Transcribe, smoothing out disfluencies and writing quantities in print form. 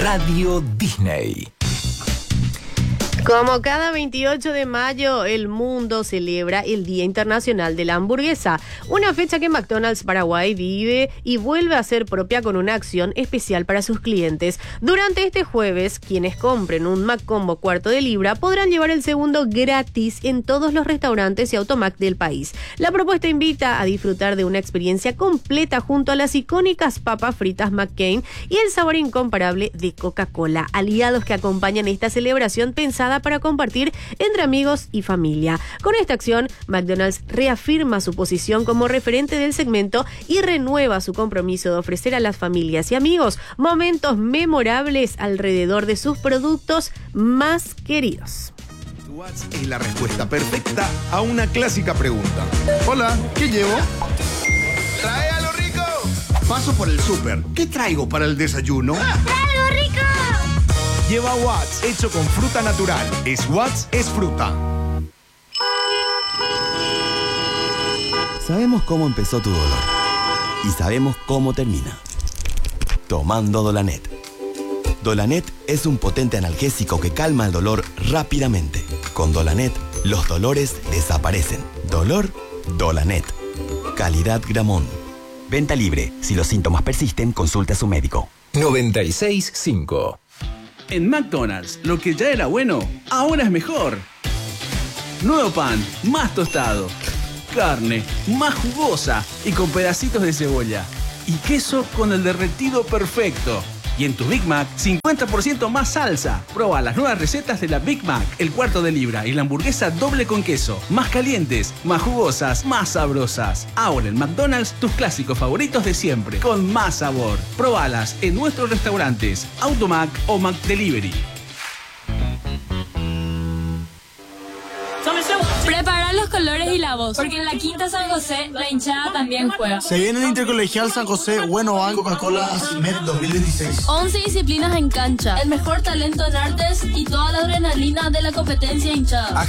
Radio Disney. Como cada 28 de mayo, el mundo celebra el Día Internacional de la Hamburguesa, una fecha que McDonald's Paraguay vive y vuelve a ser propia con una acción especial para sus clientes. Durante este jueves, quienes compren un McCombo cuarto de libra podrán llevar el segundo gratis en todos los restaurantes y Automac del país. La propuesta invita a disfrutar de una experiencia completa junto a las icónicas papas fritas McCain y el sabor incomparable de Coca-Cola, aliados que acompañan esta celebración pensada para compartir entre amigos y familia. Con esta acción, McDonald's reafirma su posición como referente del segmento y renueva su compromiso de ofrecer a las familias y amigos momentos memorables alrededor de sus productos más queridos. WhatsApp es la respuesta perfecta a una clásica pregunta. Hola, ¿qué llevo? ¡Trae a lo rico! Paso por el súper. ¿Qué traigo para el desayuno? ¡Algo rico! Lleva Watts, hecho con fruta natural. Es Watts, es fruta. Sabemos cómo empezó tu dolor y sabemos cómo termina. Tomando Dolanet. Dolanet es un potente analgésico que calma el dolor rápidamente. Con Dolanet, los dolores desaparecen. Dolor, Dolanet. Calidad Gramón. Venta libre. Si los síntomas persisten, consulte a su médico. 96.5. En McDonald's, lo que ya era bueno, ahora es mejor. Nuevo pan, más tostado. Carne, más jugosa y con pedacitos de cebolla. Y queso con el derretido perfecto. Y en tu Big Mac, 50% más salsa. Proba las nuevas recetas de la Big Mac, el cuarto de libra y la hamburguesa doble con queso. Más calientes, más jugosas, más sabrosas. Ahora en McDonald's, tus clásicos favoritos de siempre, con más sabor. Probalas en nuestros restaurantes, Automac o McDelivery. Prepara los colores y la voz, porque en la Quinta San José la hinchada también juega. Se viene el Intercolegial San José Bueno Banco Coca-Cola Asimed 2026. 11 disciplinas en cancha, el mejor talento en artes y toda la adrenalina de la competencia hinchada.